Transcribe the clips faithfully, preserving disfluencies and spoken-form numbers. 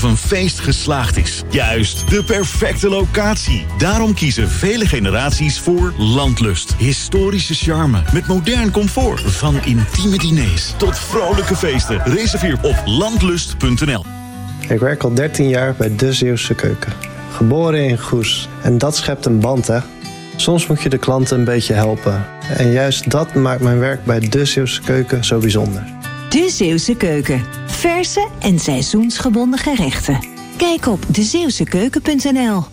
een feest geslaagd is. Juist, de perfecte locatie. Daarom kiezen vele generaties voor Landlust. Historische charme met modern comfort. Van intieme diners tot vrolijke feesten. Reserveer op landlust punt n l. Ik werk al dertien jaar bij De Zeeuwse Keuken. Geboren in Goes. En dat schept een band, hè. Soms moet je de klanten een beetje helpen. En juist dat maakt mijn werk bij De Zeeuwse Keuken zo bijzonder. De Zeeuwse Keuken. Verse en seizoensgebonden gerechten. Kijk op de zeeuwse keuken punt n l.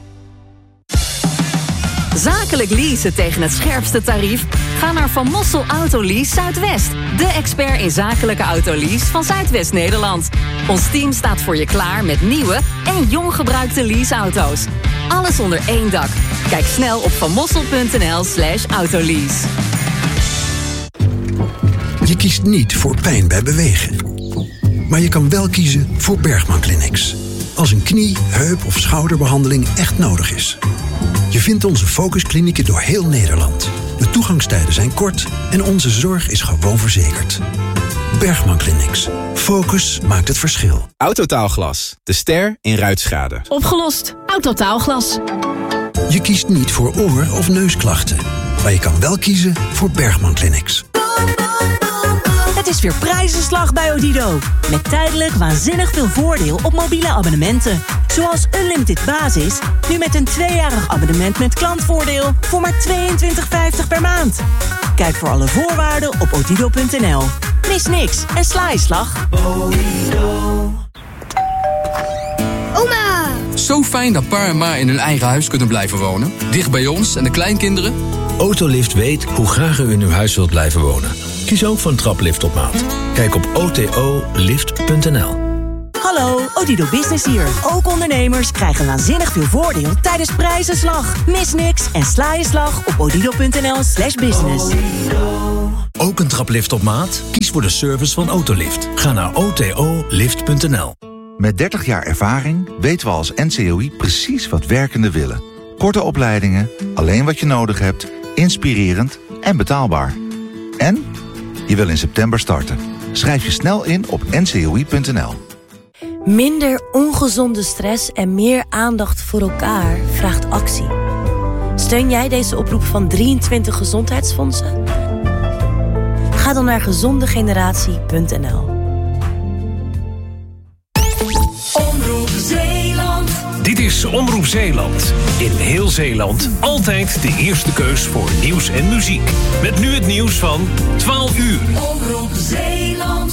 Zakelijk leasen tegen het scherpste tarief? Ga naar Van Mossel Autolease Zuidwest. De expert in zakelijke autolease van Zuidwest-Nederland. Ons team staat voor je klaar met nieuwe en jong gebruikte leaseauto's. Alles onder één dak. Kijk snel op vanmossel punt n l slash autolease. Je kiest niet voor pijn bij bewegen. Maar je kan wel kiezen voor Bergman Clinics. Als een knie, heup of schouderbehandeling echt nodig is. Je vindt onze focusklinieken door heel Nederland. De toegangstijden zijn kort en onze zorg is gewoon verzekerd. Bergman Clinics. Focus maakt het verschil. Autotaalglas. De ster in ruitschade. Opgelost. Autotaalglas. Je kiest niet voor oor- of neusklachten. Maar je kan wel kiezen voor Bergman Clinics. Het is weer prijzenslag bij Odido. Met tijdelijk waanzinnig veel voordeel op mobiele abonnementen. Zoals Unlimited Basis, nu met een tweejarig abonnement met klantvoordeel voor maar tweeëntwintig vijftig per maand. Kijk voor alle voorwaarden op odido punt n l. Mis niks en sla je slag. Oma! Zo fijn dat pa en ma in hun eigen huis kunnen blijven wonen. Dicht bij ons en de kleinkinderen. Autolift weet hoe graag u in uw huis wilt blijven wonen. Kies ook voor een traplift op maat. Kijk op o t o lift punt n l. Hallo, Odido Business hier. Ook ondernemers krijgen waanzinnig veel voordeel tijdens prijzenslag. Mis niks en sla je slag op odido punt n l slash business. Ook een traplift op maat? Kies voor de service van Autolift. Ga naar o t o lift punt n l. Met dertig jaar ervaring weten we als N C O I precies wat werkenden willen. Korte opleidingen, alleen wat je nodig hebt, inspirerend en betaalbaar. En je wil in september starten. Schrijf je snel in op n c o i punt n l. Minder ongezonde stress en meer aandacht voor elkaar vraagt actie. Steun jij deze oproep van drieëntwintig gezondheidsfondsen? Ga dan naar gezondegeneratie punt n l. Omroep Zeeland. Dit is Omroep Zeeland. In heel Zeeland altijd de eerste keus voor nieuws en muziek. Met nu het nieuws van twaalf uur. Omroep Zeeland.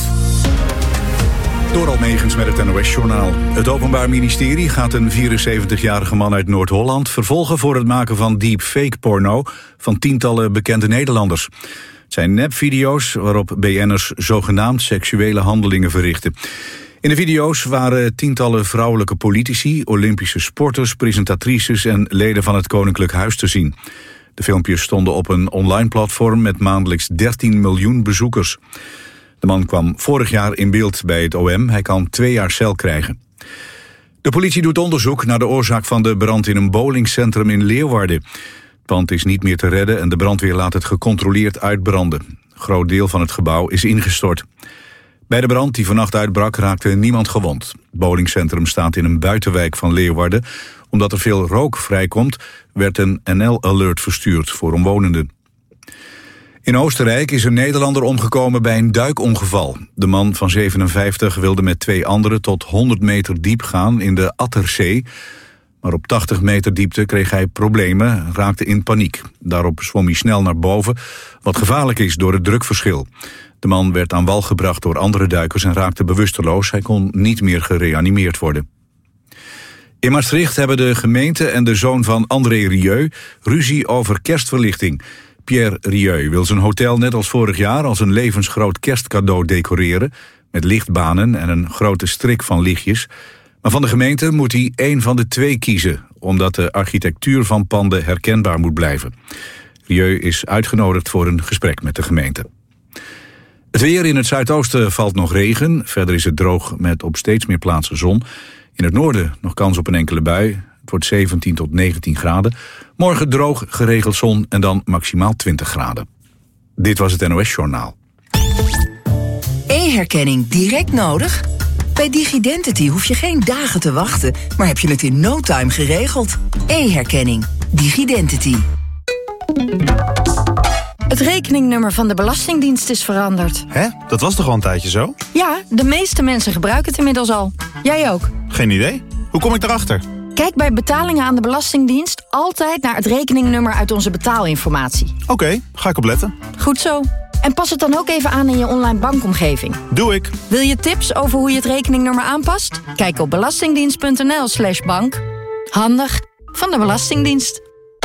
Door Almegens met het N O S-journaal. Het Openbaar Ministerie gaat een vierenzeventigjarige man uit Noord-Holland vervolgen voor het maken van deepfake-porno van tientallen bekende Nederlanders. Het zijn nepvideo's waarop B N'ers zogenaamd seksuele handelingen verrichten. In de video's waren tientallen vrouwelijke politici, Olympische sporters, presentatrices en leden van het Koninklijk Huis te zien. De filmpjes stonden op een online platform met maandelijks dertien miljoen bezoekers. De man kwam vorig jaar in beeld bij het O M. Hij kan twee jaar cel krijgen. De politie doet onderzoek naar de oorzaak van de brand in een bowlingcentrum in Leeuwarden. Het pand is niet meer te redden en de brandweer laat het gecontroleerd uitbranden. Een groot deel van het gebouw is ingestort. Bij de brand die vannacht uitbrak raakte niemand gewond. Het bowlingcentrum staat in een buitenwijk van Leeuwarden. Omdat er veel rook vrijkomt, werd een N L-alert verstuurd voor omwonenden. In Oostenrijk is een Nederlander omgekomen bij een duikongeval. De man van zevenenvijftig wilde met twee anderen tot honderd meter diep gaan in de Atterzee. Maar op tachtig meter diepte kreeg hij problemen en raakte in paniek. Daarop zwom hij snel naar boven, wat gevaarlijk is door het drukverschil. De man werd aan wal gebracht door andere duikers en raakte bewusteloos. Hij kon niet meer gereanimeerd worden. In Maastricht hebben de gemeente en de zoon van André Rieu ruzie over kerstverlichting. Pierre Rieu wil zijn hotel net als vorig jaar als een levensgroot kerstcadeau decoreren, met lichtbanen en een grote strik van lichtjes. Maar van de gemeente moet hij één van de twee kiezen, omdat de architectuur van panden herkenbaar moet blijven. Rieu is uitgenodigd voor een gesprek met de gemeente. Het weer: in het zuidoosten valt nog regen. Verder is het droog met op steeds meer plaatsen zon. In het noorden nog kans op een enkele bui. Het wordt zeventien tot negentien graden. Morgen droog, geregeld zon en dan maximaal twintig graden. Dit was het N O S-journaal. E-herkenning direct nodig? Bij DigiDentity hoef je geen dagen te wachten, maar heb je het in no time geregeld. E-herkenning. DigiDentity. Het rekeningnummer van de Belastingdienst is veranderd. Hè? Dat was toch al een tijdje zo? Ja, de meeste mensen gebruiken het inmiddels al. Jij ook. Geen idee. Hoe kom ik erachter? Kijk bij betalingen aan de Belastingdienst altijd naar het rekeningnummer uit onze betaalinformatie. Oké, okay, ga ik opletten. Goed zo. En pas het dan ook even aan in je online bankomgeving. Doe ik. Wil je tips over hoe je het rekeningnummer aanpast? Kijk op belastingdienst.nl slash bank. Handig van de Belastingdienst.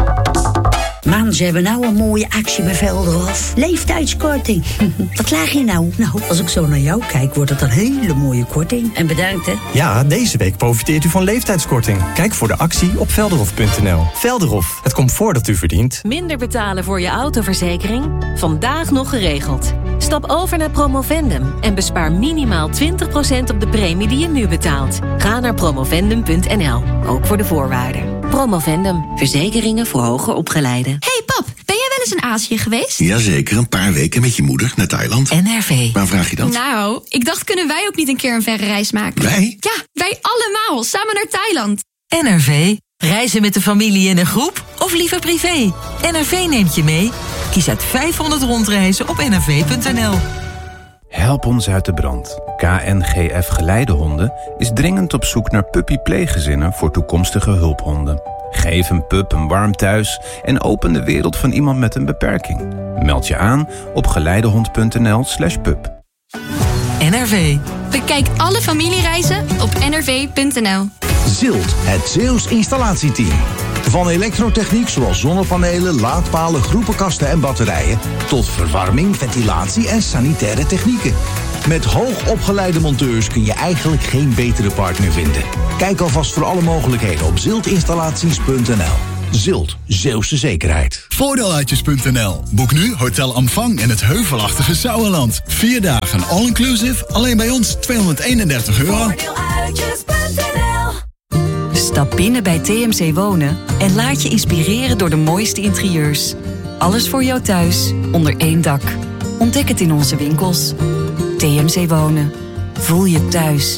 Man, ze hebben nou een mooie actie bij Velderhof. Leeftijdskorting. Wat laag je nou? Nou, als ik zo naar jou kijk, wordt het een hele mooie korting. En bedankt, hè? Ja, deze week profiteert u van leeftijdskorting. Kijk voor de actie op velderhof punt n l. Velderhof, het comfort dat u verdient. Minder betalen voor je autoverzekering? Vandaag nog geregeld. Stap over naar Promovendum en bespaar minimaal twintig procent op de premie die je nu betaalt. Ga naar promovendum punt n l, ook voor de voorwaarden. Promovendum, verzekeringen voor hoger opgeleiden. Hey pap, ben jij wel eens in Azië geweest? Jazeker, een paar weken met je moeder naar Thailand. N R V. Waar vraag je dat? Nou, ik dacht, kunnen wij ook niet een keer een verre reis maken? Wij? Ja, wij allemaal, samen naar Thailand. N R V. Reizen met de familie in een groep of liever privé? N R V neemt je mee. Kies uit vijfhonderd rondreizen op n r v punt n l. Help ons uit de brand. K N G F Geleidehonden is dringend op zoek naar puppy-pleeggezinnen voor toekomstige hulphonden. Geef een pup een warm thuis en open de wereld van iemand met een beperking. Meld je aan op geleidehond punt n l slash pup. N R V. Bekijk alle familiereizen op n r v punt n l. Zilt, het Zeeuws installatieteam. Van elektrotechniek zoals zonnepanelen, laadpalen, groepenkasten en batterijen, tot verwarming, ventilatie en sanitaire technieken. Met hoogopgeleide monteurs kun je eigenlijk geen betere partner vinden. Kijk alvast voor alle mogelijkheden op ziltinstallaties punt n l. Zilt, Zeeuwse zekerheid. Voordeeluitjes punt n l. Boek nu Hotel Amvang in het heuvelachtige Sauerland. Vier dagen all-inclusive, alleen bij ons tweehonderdeenendertig euro. Voordeeluitjes punt n l. Stap binnen bij T M C Wonen en laat je inspireren door de mooiste interieurs. Alles voor jou thuis, onder één dak. Ontdek het in onze winkels. T M C Wonen. Voel je thuis.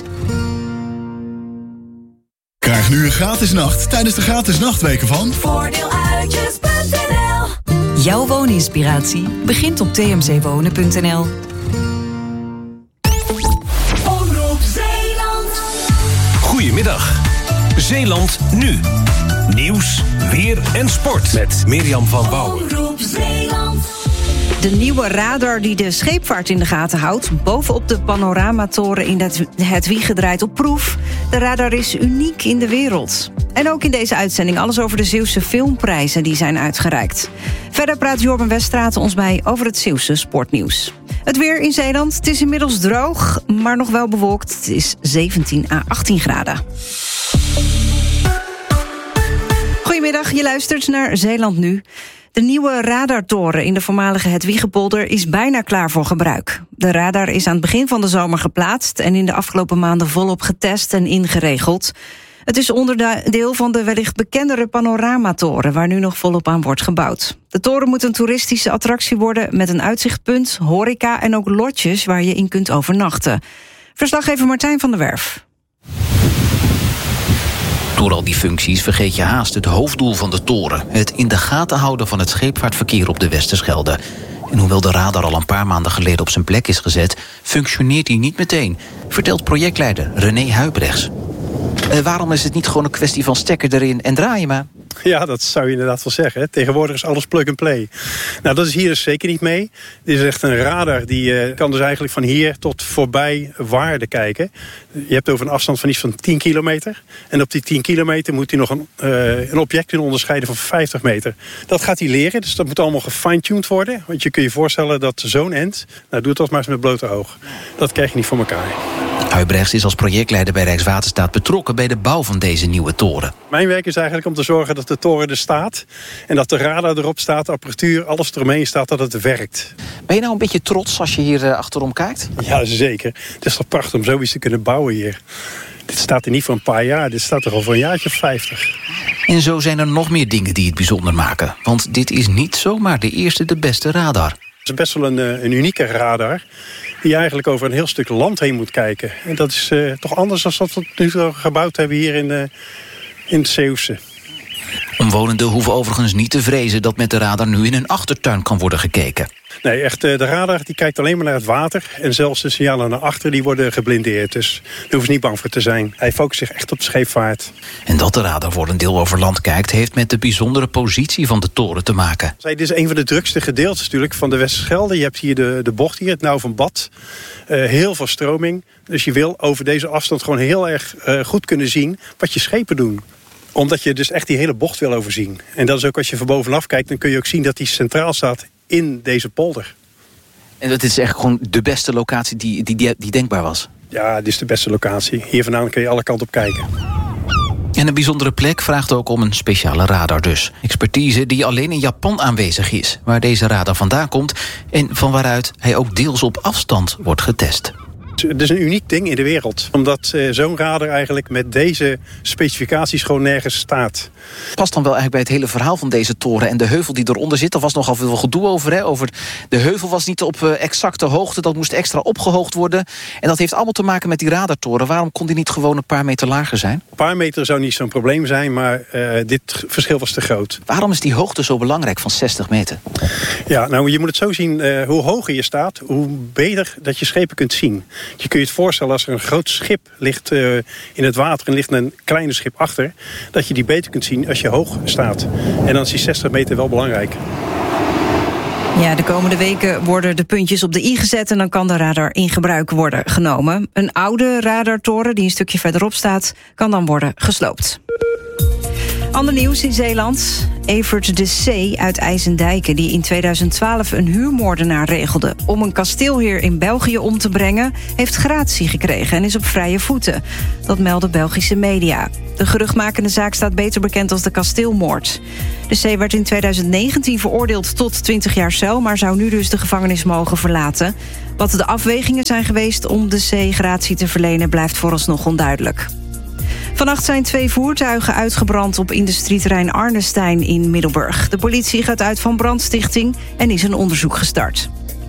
Krijg nu een gratis nacht tijdens de gratis nachtweken van Voordeeluitjes punt n l. Jouw wooninspiratie begint op t m c wonen punt n l. Omroep Zeeland. Goedemiddag. Zeeland nu. Nieuws, weer en sport met Mirjam van Bouwen. Omroep Zeeland. De nieuwe radar die de scheepvaart in de gaten houdt, bovenop de Panoramatoren in het, het Wiegen draait op proef. De radar is uniek in de wereld. En ook in deze uitzending alles over de Zeeuwse filmprijzen die zijn uitgereikt. Verder praat Jorben Weststraat ons bij over het Zeeuwse sportnieuws. Het weer in Zeeland, het is inmiddels droog, maar nog wel bewolkt. Het is zeventien à achttien graden. Goedemiddag, je luistert naar Zeeland Nu. De nieuwe radartoren in de voormalige Hedwiegepolder is bijna klaar voor gebruik. De radar is aan het begin van de zomer geplaatst en in de afgelopen maanden volop getest en ingeregeld. Het is onderdeel van de wellicht bekendere Panoramatoren, waar nu nog volop aan wordt gebouwd. De toren moet een toeristische attractie worden met een uitzichtpunt, horeca en ook lodges waar je in kunt overnachten. Verslaggever Martijn van der Werf. Door al die functies vergeet je haast het hoofddoel van de toren: het in de gaten houden van het scheepvaartverkeer op de Westerschelde. En hoewel de radar al een paar maanden geleden op zijn plek is gezet, functioneert hij niet meteen, vertelt projectleider René Huibrechts. Uh, waarom is het niet gewoon een kwestie van stekker erin en draaien maar? Ja, dat zou je inderdaad wel zeggen. Tegenwoordig is alles plug-and-play. Nou, dat is hier dus zeker niet mee. Dit is echt een radar die uh, kan dus eigenlijk van hier tot voorbij Waarden kijken. Je hebt over een afstand van iets van tien kilometer. En op die tien kilometer moet hij nog een, uh, een object kunnen onderscheiden van vijftig meter. Dat gaat hij leren, dus dat moet allemaal gefine-tuned worden. Want je kunt je voorstellen dat zo'n end, nou doe het toch maar eens met blote oog. Dat krijg je niet voor elkaar. Huibrechts is als projectleider bij Rijkswaterstaat betrokken bij de bouw van deze nieuwe toren. Mijn werk is eigenlijk om te zorgen dat de toren er staat. En dat de radar erop staat, de apparatuur, alles eromheen staat, dat het werkt. Ben je nou een beetje trots als je hier uh, achterom kijkt? Ja, zeker. Het is toch prachtig om zoiets te kunnen bouwen hier. Dit staat er niet voor een paar jaar, dit staat er al voor een jaartje of vijftig. En zo zijn er nog meer dingen die het bijzonder maken. Want dit is niet zomaar de eerste, de beste radar. Het is best wel een, een unieke radar. die eigenlijk over een heel stuk land heen moet kijken. En dat is uh, toch anders dan wat we nu gebouwd hebben hier in, uh, in het Zeeuwse. Omwonenden hoeven overigens niet te vrezen dat met de radar nu in hun achtertuin kan worden gekeken. Nee, echt, de radar die kijkt alleen maar naar het water. En zelfs de signalen naar achter die worden geblindeerd. Dus daar hoeven ze niet bang voor te zijn. Hij focust zich echt op de scheepvaart. En dat de radar voor een deel over land kijkt, heeft met de bijzondere positie van de toren te maken. Dit is een van de drukste gedeeltes natuurlijk van de Westerschelde. Je hebt hier de, de bocht hier, het Nauw van Bad. Uh, heel veel stroming. Dus je wil over deze afstand gewoon heel erg uh, goed kunnen zien wat je schepen doen. Omdat je dus echt die hele bocht wil overzien. En dat is ook als je van bovenaf kijkt, dan kun je ook zien dat die centraal staat in deze polder. En dat is echt gewoon de beste locatie die, die, die, die denkbaar was? Ja, dit is de beste locatie. Hier vandaan kun je alle kanten op kijken. En een bijzondere plek vraagt ook om een speciale radar dus. Expertise die alleen in Japan aanwezig is, waar deze radar vandaan komt en van waaruit hij ook deels op afstand wordt getest. Het is een uniek ding in de wereld. Omdat uh, zo'n radar eigenlijk met deze specificaties gewoon nergens staat. Past dan wel eigenlijk bij het hele verhaal van deze toren en de heuvel die eronder zit? Er was nogal veel gedoe over. Hè? Over de heuvel was niet op uh, exacte hoogte. Dat moest extra opgehoogd worden. En dat heeft allemaal te maken met die radartoren. Waarom kon die niet gewoon een paar meter lager zijn? Een paar meter zou niet zo'n probleem zijn, maar uh, dit verschil was te groot. Waarom is die hoogte zo belangrijk van zestig meter? Ja, nou je moet het zo zien. Uh, hoe hoger je staat, hoe beter dat je schepen kunt zien. Je kunt je het voorstellen als er een groot schip ligt uh, in het water en ligt een kleine schip achter, dat je die beter kunt zien als je hoog staat. En dan is die zestig meter wel belangrijk. Ja, de komende weken worden de puntjes op de i gezet en dan kan de radar in gebruik worden genomen. Een oude radartoren die een stukje verderop staat, kan dan worden gesloopt. Ander nieuws in Zeeland. Evert de C. uit IJsendijken, die in tweeduizend twaalf een huurmoordenaar regelde om een kasteelheer in België om te brengen, heeft gratie gekregen en is op vrije voeten. Dat melden Belgische media. De geruchtmakende zaak staat beter bekend als de kasteelmoord. De C. werd in tweeduizend negentien veroordeeld tot twintig jaar cel, maar zou nu dus de gevangenis mogen verlaten. Wat de afwegingen zijn geweest om de C. gratie te verlenen, blijft vooralsnog onduidelijk. Vannacht zijn twee voertuigen uitgebrand op industrieterrein Arnestein in Middelburg. De politie gaat uit van brandstichting en is een onderzoek gestart.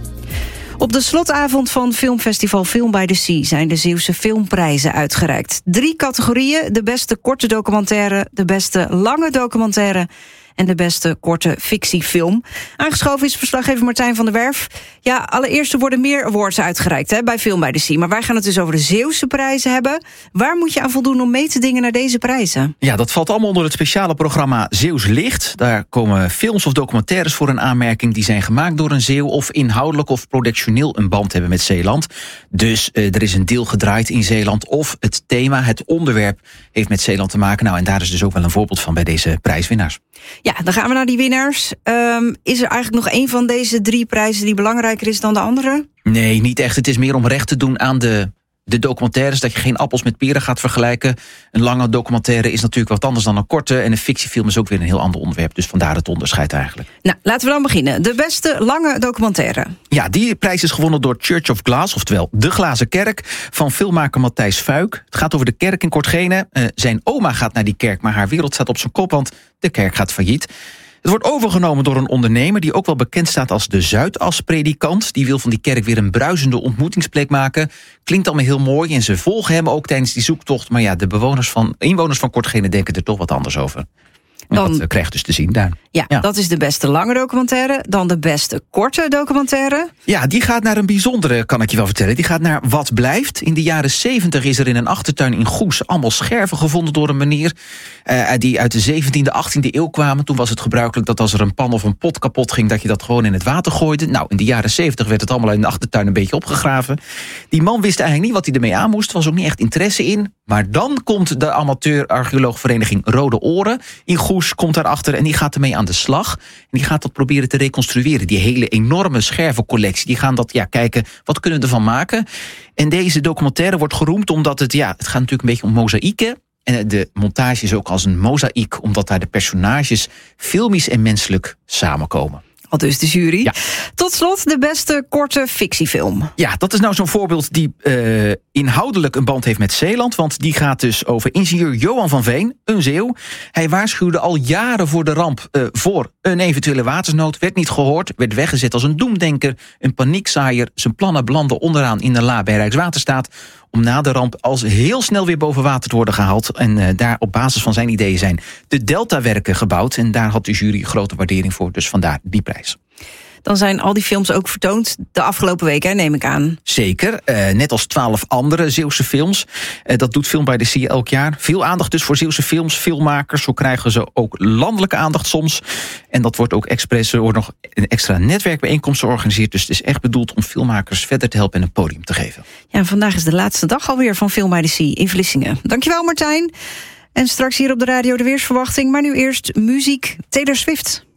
Op de slotavond van filmfestival Film by the Sea zijn de Zeeuwse filmprijzen uitgereikt. Drie categorieën: de beste korte documentaire, de beste lange documentaire en de beste korte fictiefilm. Aangeschoven is verslaggever Martijn van der Werf. Ja, allereerst er worden meer awards uitgereikt hè, bij Film by the Sea. Maar wij gaan het dus over de Zeeuwse prijzen hebben. Waar moet je aan voldoen om mee te dingen naar deze prijzen? Ja, dat valt allemaal onder het speciale programma Zeeuws Licht. Daar komen films of documentaires voor een aanmerking die zijn gemaakt door een Zeeuw of inhoudelijk of productioneel een band hebben met Zeeland. Dus uh, er is een deel gedraaid in Zeeland of het thema, het onderwerp heeft met Zeeland te maken. Nou, en daar is dus ook wel een voorbeeld van bij deze prijswinnaars. Ja, dan gaan we naar die winnaars. Um, is er eigenlijk nog één van deze drie prijzen die belangrijker is dan de andere? Nee, niet echt. Het is meer om recht te doen aan de, de documentaires, dat je geen appels met peren gaat vergelijken. Een lange documentaire is natuurlijk wat anders dan een korte. En een fictiefilm is ook weer een heel ander onderwerp. Dus vandaar het onderscheid eigenlijk. Nou, laten we dan beginnen. De beste lange documentaire. Ja, die prijs is gewonnen door Church of Glass, oftewel De Glazen Kerk, van filmmaker Matthijs Fuik. Het gaat over de kerk in Kortgene. Uh, zijn oma gaat naar die kerk, maar haar wereld staat op zijn kop, want de kerk gaat failliet. Het wordt overgenomen door een ondernemer die ook wel bekend staat als de Zuidas-predikant. Die wil van die kerk weer een bruisende ontmoetingsplek maken. Klinkt allemaal heel mooi en ze volgen hem ook tijdens die zoektocht. Maar ja, de bewoners van, inwoners van Kortgene denken er toch wat anders over. En dan, dat krijgt dus te zien daar. Ja, ja, dat is de beste lange documentaire. Dan de beste korte documentaire. Ja, die gaat naar een bijzondere, kan ik je wel vertellen. Die gaat naar Wat Blijft. In de jaren zeventig is er in een achtertuin in Goes allemaal scherven gevonden door een meneer uh, die uit de zeventiende, achttiende eeuw kwamen. Toen was het gebruikelijk dat als er een pan of een pot kapot ging, dat je dat gewoon in het water gooide. Nou, in de jaren zeventig werd het allemaal in de achtertuin een beetje opgegraven. Die man wist eigenlijk niet wat hij ermee aan moest. Er was ook niet echt interesse in. Maar dan komt de amateur-archeoloogvereniging Rode Oren in Goes, komt daarachter en die gaat ermee aan de slag. En die gaat dat proberen te reconstrueren. Die hele enorme schervencollectie. Die gaan dat ja, kijken, wat kunnen we ervan maken? En deze documentaire wordt geroemd omdat het, ja, het gaat natuurlijk een beetje om mozaïeken. En de montage is ook als een mozaïek, omdat daar de personages filmisch en menselijk samenkomen. Al dus de jury. Ja. Tot slot de beste korte fictiefilm. Ja, dat is nou zo'n voorbeeld die uh, inhoudelijk een band heeft met Zeeland. Want die gaat dus over ingenieur Johan van Veen, een Zeeuw. Hij waarschuwde al jaren voor de ramp uh, voor een eventuele watersnood. Werd niet gehoord, werd weggezet als een doemdenker, een paniekzaaier. Zijn plannen belanden onderaan in de la bij Rijkswaterstaat, om na de ramp als heel snel weer boven water te worden gehaald. En uh, daar op basis van zijn ideeën zijn de Deltawerken gebouwd. En daar had de jury grote waardering voor, dus vandaar die prijs. Dan zijn al die films ook vertoond de afgelopen week, hè, neem ik aan. Zeker, uh, net als twaalf andere Zeeuwse films. Uh, dat doet Film by the Sea elk jaar. Veel aandacht dus voor Zeeuwse films, filmmakers. Zo krijgen ze ook landelijke aandacht soms. En dat wordt ook expres, er wordt nog een extra netwerkbijeenkomst georganiseerd. Dus het is echt bedoeld om filmmakers verder te helpen en een podium te geven. Ja, en vandaag is de laatste dag alweer van Film by the Sea in Vlissingen. Dankjewel, Martijn. En straks hier op de radio de weersverwachting. Maar nu eerst muziek. Taylor Swift.